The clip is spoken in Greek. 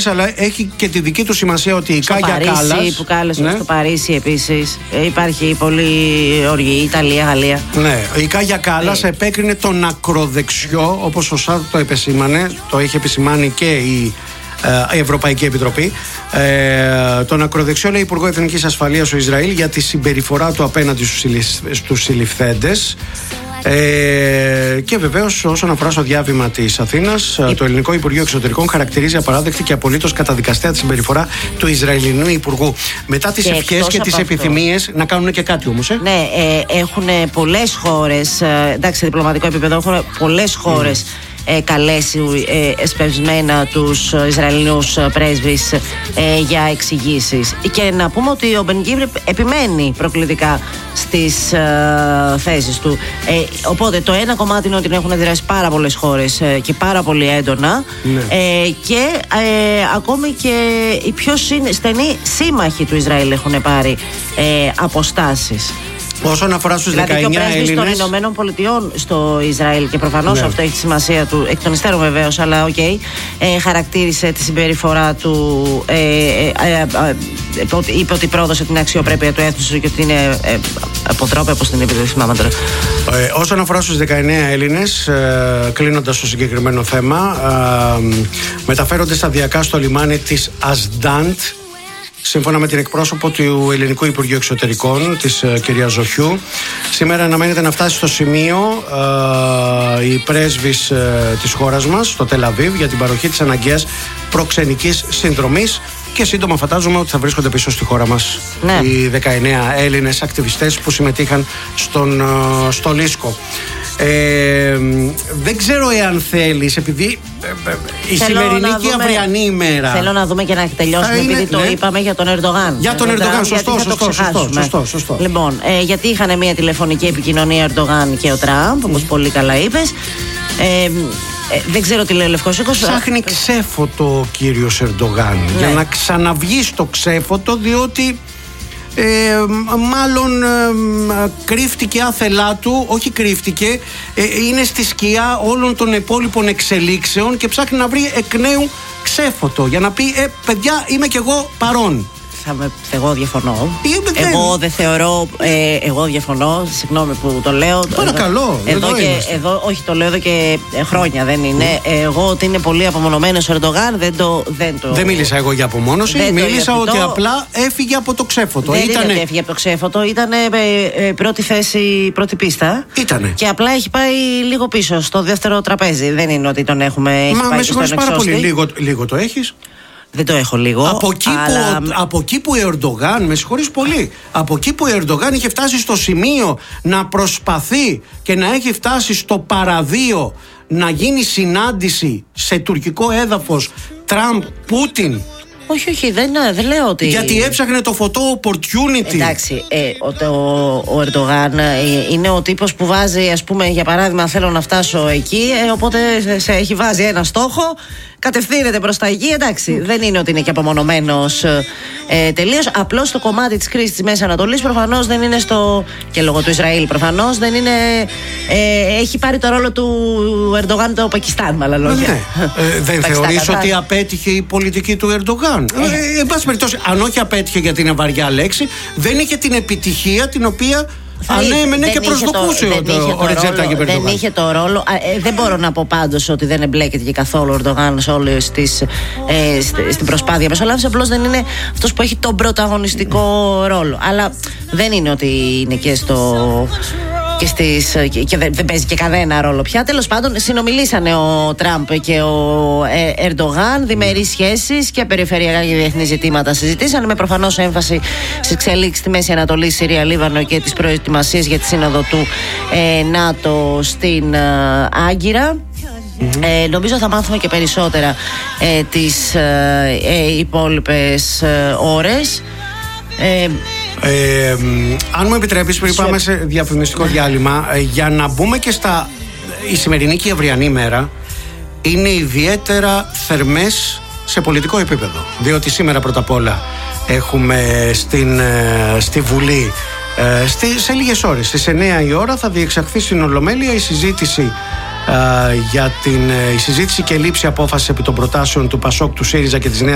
Ισραήλ, αλλά έχει και τη δική του σημασία ότι η Κάγια Κάλλας. Που κάλεσε στο Παρίσι επίσης. Υπάρχει πολύ οργή, Ιταλία, Γαλλία. Ναι, η Κάγια Κάλλας επέκρινε τον ακροδεξιό, όπως σωστά το επεσήμανε, το έχει επισημάνει και η Ευρωπαϊκή Επιτροπή. Τον ακροδεξιό, λέει, Υπουργό Εθνικής Ασφαλείας του Ισραήλ για τη συμπεριφορά του απέναντι στους συλληφθέντες. Και βεβαίως, όσον αφορά στο διάβημα της Αθήνας, το Ελληνικό Υπουργείο Εξωτερικών χαρακτηρίζει απαράδεκτη και απολύτως καταδικαστέα τη συμπεριφορά του Ισραηλινού Υπουργού. Μετά τις ευχές και τις επιθυμίες, να κάνουν και κάτι όμως. Ναι, έχουν πολλές χώρες, εντάξει, σε διπλωματικό επίπεδο, έχουν πολλές χώρες καλέσει εσπευσμένα τους Ισραηλινούς πρέσβεις για εξηγήσεις. Και να πούμε ότι ο Μπεν Γκβίρ επιμένει προκλητικά στις θέσεις του. Οπότε το ένα κομμάτι είναι ότι έχουν δράσει πάρα πολλές χώρες και πάρα πολύ έντονα, και ακόμη και οι πιο στενοί σύμμαχοι του Ισραήλ έχουν πάρει αποστάσεις. Όσον αφορά στους 19 Έλληνες. Δηλαδή και ο πρέσβης των Ηνωμένων Πολιτειών στο Ισραήλ, και προφανώς αυτό έχει τη σημασία του, εκ των υστέρων βεβαίως, αλλά χαρακτήρισε τη συμπεριφορά του, είπε ότι πρόδωσε την αξιοπρέπεια του έθνους και ότι είναι αποτρόπαιο, όπως την είπε, δεν θυμάμαι τώρα. Όσον αφορά στους 19 Έλληνες, κλείνοντας το συγκεκριμένο θέμα, μεταφέρονται σταδιακά στο λιμάνι της Ασντάντ. Σύμφωνα με την εκπρόσωπο του Ελληνικού Υπουργείου Εξωτερικών, της κυρίας Ζοχιού, σήμερα αναμένεται να φτάσει στο σημείο η πρέσβης της χώρας μας, στο Τελ Αβίβ, για την παροχή της αναγκαίας προξενικής συνδρομής, και σύντομα φαντάζομαι ότι θα βρίσκονται πίσω στη χώρα μας οι 19 Έλληνες ακτιβιστές που συμμετείχαν στο Λίσκο. Δεν ξέρω εάν θέλεις, επειδή η σημερινή και η αυριανή ημέρα. Θέλω να δούμε και να τελειώσουμε, επειδή το είπαμε για τον Ερντογάν. Για τον Ερντογάν, σωστό. Λοιπόν, γιατί είχαν μια τηλεφωνική επικοινωνία Ερντογάν και ο Τραμπ, όπως πολύ καλά είπες. Δεν ξέρω τι λέει ο Λευκός Οίκος. Ψάχνει ξέφωτο ο κύριος Ερντογάν, για να ξαναβγεί στο ξέφωτο, διότι μάλλον κρύφτηκε άθελά του, όχι κρύφτηκε, είναι στη σκιά όλων των υπόλοιπων εξελίξεων και ψάχνει να βρει εκ νέου ξέφωτο για να πει παιδιά, είμαι κι εγώ παρόν. Εγώ διαφωνώ. Εγώ δεν θεωρώ. Εγώ διαφωνώ. Συγγνώμη που το λέω. Παρακαλώ. Όχι, το λέω εδώ και χρόνια. Δεν είναι. Εγώ ότι είναι πολύ απομονωμένος ο Ερντογάν. Δεν μίλησα εγώ για απομόνωση. Μίλησα ότι απλά έφυγε από το ξέφωτο. Δεν είναι ότι έφυγε από το ξέφωτο. Ήταν πρώτη θέση, πρώτη πίστα. Ήτανε. Και απλά έχει πάει λίγο πίσω στο δεύτερο τραπέζι. Δεν είναι ότι τον έχουμε. Μα με συγχωρείς πάρα πολύ. Λίγο το έχεις. Δεν το έχω λίγο. Από εκεί που ο Ερντογάν, με συγχωρείς πολύ, από εκεί που ο Ερντογάν είχε φτάσει στο σημείο να προσπαθεί και να έχει φτάσει στο παραδείο να γίνει συνάντηση σε τουρκικό έδαφος Τραμπ-Πούτιν. Όχι, δεν λέω ότι. Γιατί έψαχνε το photo opportunity. Εντάξει, ο Ερντογάν είναι ο τύπος που βάζει, ας πούμε, για παράδειγμα, θέλω να φτάσω εκεί, οπότε σε έχει βάζει ένα στόχο, κατευθύνεται προς τα εκεί, εντάξει. Δεν είναι ότι είναι και απομονωμένος τελείως. Απλώς το κομμάτι της κρίσης της Μέσης Ανατολής προφανώς δεν είναι στο. Και λόγω του Ισραήλ προφανώς δεν είναι. Έχει πάρει το ρόλο του Ερντογάν το Πακιστάν, με άλλα λόγια. Δεν θεωρείς ότι απέτυχε η πολιτική του Ερντογάν? Εν πάση περιπτώσει, αν όχι απέτυχε, γιατί είναι βαριά λέξη, δεν είχε την επιτυχία την οποία ανέμενε και προσδοκούσε ο Ρετζέπ Ταγιπ Ερντογάν. Δεν είχε το ρόλο. Δεν μπορώ να πω πάντως ότι δεν εμπλέκεται και καθόλου ο Ερντογάν σε όλη στην προσπάθεια μεσολάβηση. Απλώς δεν είναι αυτός που έχει τον πρωταγωνιστικό ρόλο. Αλλά δεν είναι ότι είναι και στο. Και δεν παίζει και κανένα ρόλο πια. Τέλος πάντων, συνομιλήσανε ο Τραμπ και ο Ερντογάν, διμερείς σχέσεις και περιφερειακά και διεθνή ζητήματα συζητήσανε, με προφανώς έμφαση στις εξελίξεις στη Μέση Ανατολή, Συρία, Λίβανο και τις προετοιμασίες για τη σύνοδο του ΝΑΤΟ στην Άγκυρα. Νομίζω θα μάθουμε και περισσότερα τις υπόλοιπες ώρες. Αν μου επιτρέπεις, πριν πάμε σε διαφημιστικό διάλειμμα, για να μπούμε και η σημερινή και η αυριανή μέρα είναι ιδιαίτερα θερμές σε πολιτικό επίπεδο, διότι σήμερα πρώτα απ' όλα έχουμε στη Βουλή σε λίγες ώρες, στις 9 η ώρα, θα διεξαχθεί στην Ολομέλεια η συζήτηση για η συζήτηση και λήψη απόφαση επί των προτάσεων του ΠΑΣΟΚ, του ΣΥΡΙΖΑ και της Νέας